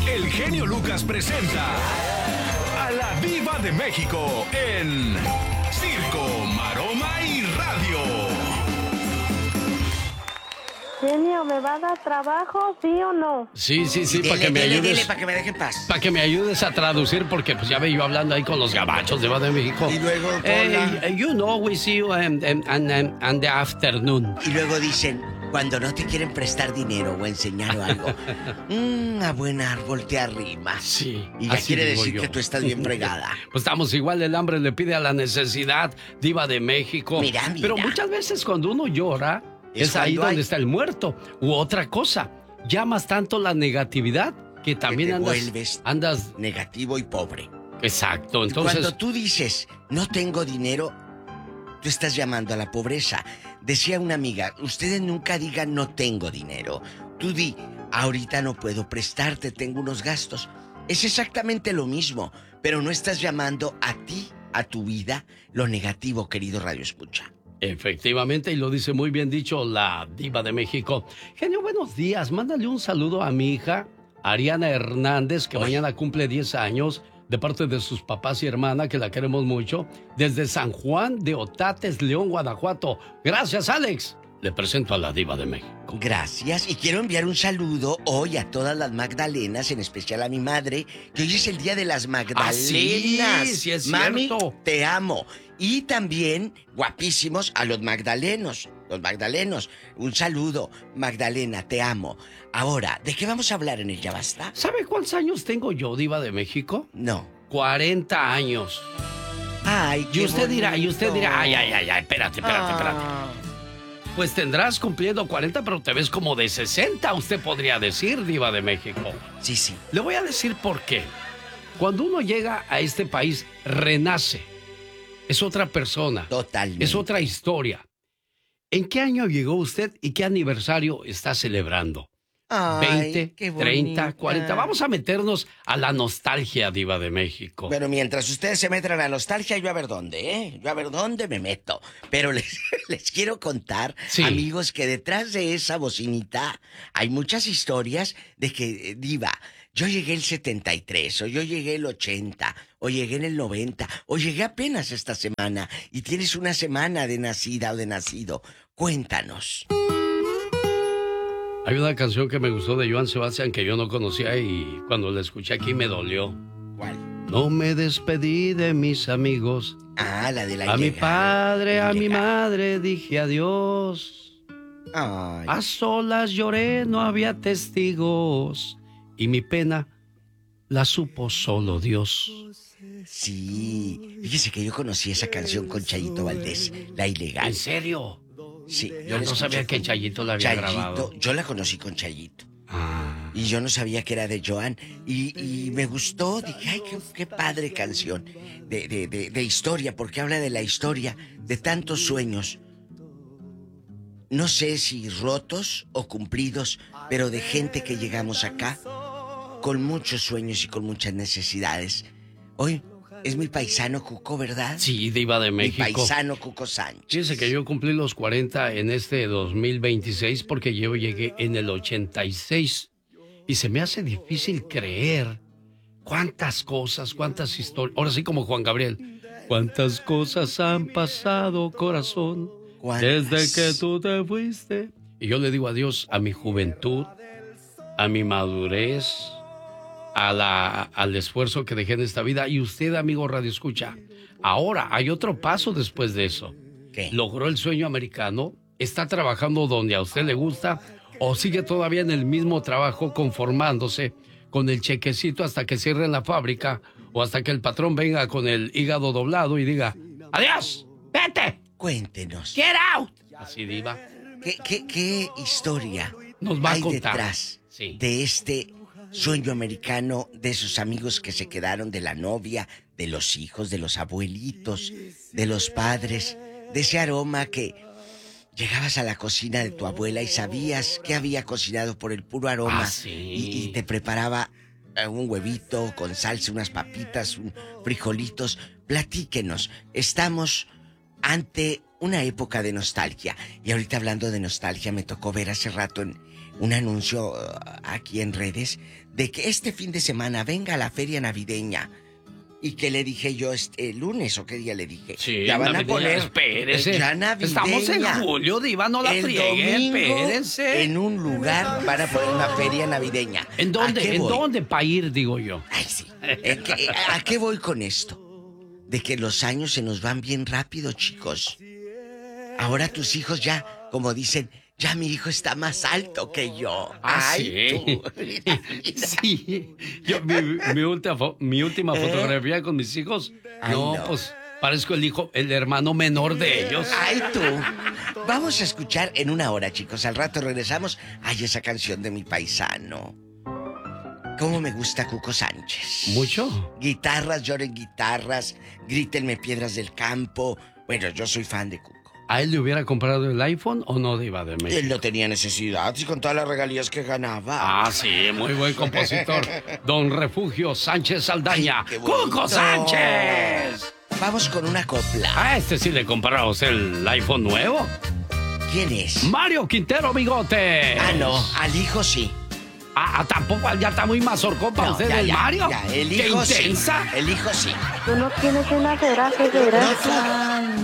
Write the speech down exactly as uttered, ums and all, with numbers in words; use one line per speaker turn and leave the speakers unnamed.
el genio Lucas presenta a la Diva de México en Circo, Maroma y Radio.
Genio, ¿me va a dar trabajo, sí o no?
Sí, sí, sí,
Dele,
para que me
dele,
ayudes.
dele, para que me deje en paz.
Para que me ayudes a traducir, porque pues ya ve yo hablando ahí con los gabachos de Diva de México.
Y luego,
Eh,
hola.
you know, we see you in, in, in, in, in the afternoon.
Y luego dicen, cuando no te quieren prestar dinero o enseñar algo, mmm, a buen árbol te arrima.
Sí,
Y ya
así
quiere
digo
decir
yo.
que tú estás bien fregada.
Pues estamos igual, el hambre le pide a la necesidad, Diva de México.
Mira, mira.
Pero muchas veces cuando uno llora, es,
Es
ahí
cuando
donde
hay-
está el muerto. U otra cosa, llamas tanto la negatividad que también
te
andas...
vuelves
andas...
negativo y pobre.
Exacto,
Y
entonces...
cuando tú dices, no tengo dinero, tú estás llamando a la pobreza. Decía una amiga, ustedes nunca digan no tengo dinero. Tú di, ahorita no puedo prestarte, tengo unos gastos. Es exactamente lo mismo, pero no estás llamando a ti, a tu vida, lo negativo, querido Radio Escucha.
Efectivamente, y lo dice muy bien dicho la Diva de México. Genio, buenos días. Mándale un saludo a mi hija, Ariana Hernández, que
Oye.
mañana cumple diez años, de parte de sus papás y hermana, que la queremos mucho, desde San Juan de Otates, León, Guanajuato. Gracias, Alex. Le presento a la Diva de México.
Gracias, y quiero enviar un saludo hoy a todas las Magdalenas, en especial a mi madre, que hoy es el día de las Magdalenas.
Ah, sí, sí es
Mami,
cierto.
te amo. Y también, guapísimos, a los magdalenos, los magdalenos. Un saludo, Magdalena, te amo. Ahora, ¿de qué vamos a hablar en el Ya Basta?
¿Sabe cuántos años tengo yo, Diva de México?
No.
cuarenta años.
Ay,
Y
qué
usted dirá, y usted
bonito.
dirá, ay, ay, ay, ay, espérate, espérate, espérate.
Ah.
Pues tendrás cumpliendo cuarenta, pero te ves como de sesenta, usted podría decir, Diva de México.
Sí, sí.
Le voy a decir por qué. Cuando uno llega a este país, renace. Es otra persona.
Totalmente.
Es otra historia. ¿En qué año llegó usted y qué aniversario está celebrando?
Ay,
veinte,
qué
treinta,
bonita.
cuarenta. Vamos a meternos a la nostalgia, Diva de México.
Bueno, mientras ustedes se metan a la nostalgia, yo a ver dónde, ¿eh? Yo a ver dónde me meto. Pero les, les quiero contar,
Sí.
amigos, que detrás de esa bocinita hay muchas historias de que, eh, Diva, yo llegué el setenta y tres, o yo llegué el ochenta, o llegué en el noventa, o llegué apenas esta semana, y tienes una semana de nacida o de nacido. Cuéntanos.
Hay una canción que me gustó de Joan Sebastián que yo no conocía y cuando la escuché aquí me dolió.
¿Cuál?
No me despedí de mis amigos.
Ah, la de la
A mi
ilegal.
padre, a mi
Ilegal.
madre dije adiós.
Ay.
A solas lloré, no había testigos. Y mi pena la supo solo Dios.
Sí. Fíjese que yo conocí esa canción con Chayito Valdés, La Ilegal.
¿En serio?
Sí,
Yo
la
no sabía
escuché
que
con
Chayito la había grabado.
Yo la conocí con Chayito.
Ah.
Y yo no sabía que era de Joan. Y, y me gustó, dije, ay, qué, qué padre canción de, de, de, de historia, porque habla de la historia de tantos sueños. No sé si rotos o cumplidos, pero de gente que llegamos acá con muchos sueños y con muchas necesidades. Hoy es mi paisano Cuco, ¿verdad?
Sí, Diva de
Mi
México.
paisano Cuco Sánchez.
Fíjese que yo cumplí los cuarenta en este dos mil veintiséis porque yo llegué en el ochenta y seis. Y se me hace difícil creer cuántas cosas, cuántas historias. Ahora sí como Juan Gabriel. Cuántas cosas han pasado, corazón,
¿Cuántas?
desde que tú te fuiste. Y yo le digo adiós a mi juventud, a mi madurez, a la, al esfuerzo que dejé en esta vida. Y usted, amigo Radio Escucha, ahora hay otro paso después de eso.
¿Qué?
Logró el sueño americano, está trabajando donde a usted le gusta o sigue todavía en el mismo trabajo conformándose con el chequecito hasta que cierren la fábrica o hasta que el patrón venga con el hígado doblado y diga, adiós, vete,
Cuéntenos.
get out. Así, Diva,
¿Qué, qué, qué historia
nos va a
hay
contar.
detrás
Sí.
de este sueño americano, de sus amigos que se quedaron, de la novia, de los hijos, de los abuelitos, de los padres, de ese aroma que llegabas a la cocina de tu abuela y sabías que había cocinado por el puro aroma?
Ah, sí.
y, y te preparaba eh, un huevito con salsa, unas papitas, un frijolitos. Platíquenos, estamos ante una época de nostalgia. Y ahorita hablando de nostalgia, me tocó ver hace rato en un anuncio uh, aquí en redes de que este fin de semana venga a la feria navideña. Y que le dije yo este lunes o qué día le dije.
Sí,
ya van
navideña,
a poner.
Espérese.
Ya navideña.
Estamos en julio, Diva, no la
El
friegue,
domingo,
espérense.
en un lugar van a poner una feria navideña.
¿En dónde?
¿A qué
¿En
voy?
dónde para ir, digo yo?
Ay, sí. ¿En qué- ¿A qué voy con esto? De que los años se nos van bien rápido, chicos. Ahora tus hijos ya, como dicen, ya mi hijo está más alto que yo.
Ah,
Ay,
sí.
tú.
Sí. Yo, mi, mi última, fo- mi última
¿Eh?
fotografía con mis hijos.
Ay,
no,
no.
pues parezco el hijo, el hermano menor de ellos.
Ay, tú. Vamos a escuchar en una hora, chicos. Al rato regresamos. Ay, esa canción de mi paisano. ¿Cómo me gusta Cuco Sánchez?
¿Mucho?
Guitarras, lloren guitarras, grítenme piedras del campo. Bueno, yo soy fan de Cuco.
¿A él le hubiera comprado el iPhone o no, Diva de México?
Él no tenía necesidad, y con todas las regalías que ganaba.
Ah, sí, muy buen compositor. Don Refugio Sánchez Saldaña.
Ay, qué bonito.
¡Cuco Sánchez!
Vamos con una copla.
A este sí le compramos el iPhone nuevo.
¿Quién es?
Mario Quintero Bigote.
Ah, no, al hijo sí.
Ah, tampoco, ya está muy mazorcón para
No,
usted
ya,
el
ya,
Mario.
ya, el
¡Qué
hijo sí.
intensa!
El hijo sí.
Tú no tienes una cera, que verás.
No, tú.